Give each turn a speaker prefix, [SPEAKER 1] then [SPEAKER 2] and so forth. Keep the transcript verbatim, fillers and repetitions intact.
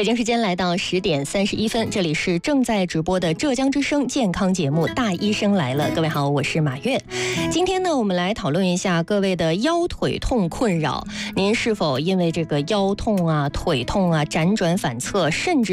[SPEAKER 1] 北京时间来到十点三十一分，这里是正在直播的浙江之声健康节目《大医生来了》。各位好，我是马月。今天呢，我们来讨论一下各位的腰腿痛困扰。您是否因为这个腰痛啊、腿痛啊辗转反侧，甚至